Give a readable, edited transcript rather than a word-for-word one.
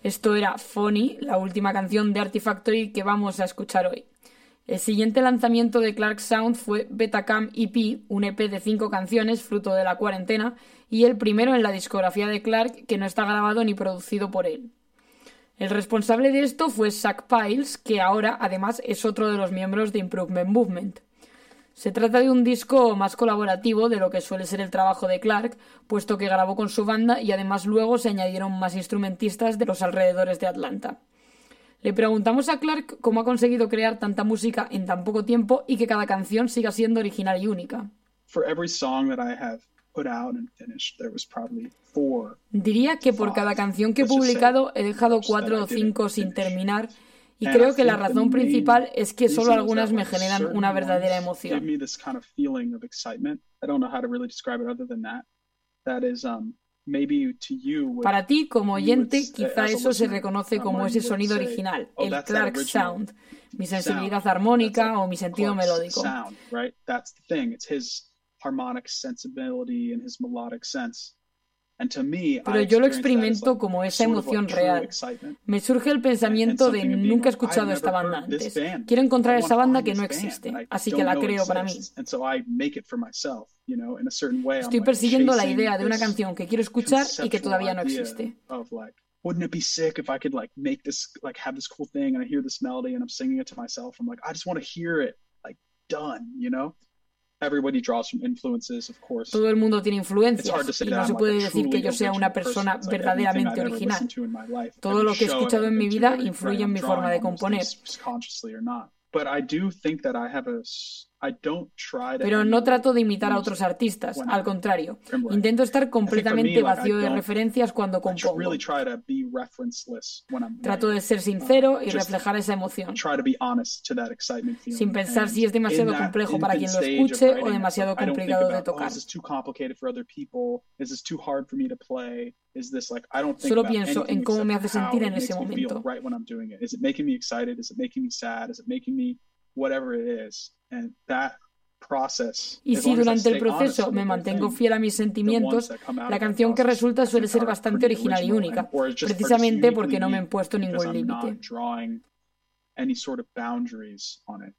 Esto era Funny, la última canción de Artifactory que vamos a escuchar hoy. El siguiente lanzamiento de Clark Sound fue Betacam EP, un EP de 5 canciones fruto de la cuarentena, y el primero en la discografía de Clark que no está grabado ni producido por él. El responsable de esto fue Zach Piles, que ahora además es otro de los miembros de Improvement Movement. Se trata de un disco más colaborativo de lo que suele ser el trabajo de Clark, puesto que grabó con su banda y además luego se añadieron más instrumentistas de los alrededores de Atlanta. Le preguntamos a Clark cómo ha conseguido crear tanta música en tan poco tiempo y que cada canción siga siendo original y única. Diría que por cada canción que he publicado he dejado 4 o 5 sin terminar. Y creo que la razón principal es que solo algunas me generan una verdadera emoción. Para ti, como oyente, quizá eso se reconoce como ese sonido original, el Clark Sound, mi sensibilidad armónica o mi sentido melódico. Pero yo lo experimento como esa emoción real. Me surge el pensamiento de nunca he escuchado esta banda antes. Quiero encontrar esa banda que no existe, así que la creo para mí. Estoy persiguiendo la idea de una canción que quiero escuchar y que todavía no existe. Wouldn't it be sick if I could make this, have this cool thing and I hear this melody and I'm singing it to myself? I'm like, I just want to hear it done, Everybody draws from influences, of course. Todo el mundo tiene influencias y no se puede decir que yo sea una persona verdaderamente original. Todo lo que he escuchado en mi vida influye en mi forma de componer. Pero no trato de imitar a otros artistas, al contrario. Intento estar completamente vacío de referencias cuando compongo. Trato de ser sincero y reflejar esa emoción, sin pensar si es demasiado complejo para quien lo escuche o demasiado complicado de tocar. Solo pienso en cómo me hace sentir en ese momento. Y si durante el proceso me mantengo fiel a mis sentimientos, la canción que resulta suele ser bastante original y única, precisamente porque no me he impuesto ningún límite.